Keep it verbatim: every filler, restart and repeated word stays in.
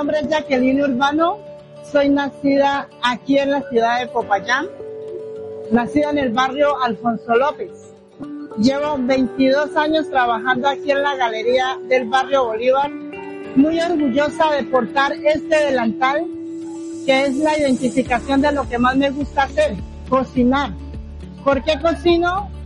nombre es Jacqueline Urbano, soy nacida aquí en la ciudad de Popayán, nacida en el barrio Alfonso López. Llevo veintidós años trabajando aquí en la galería del barrio Bolívar, muy orgullosa de portar este delantal, que es la identificación de lo que más me gusta hacer, cocinar. ¿Por qué cocino?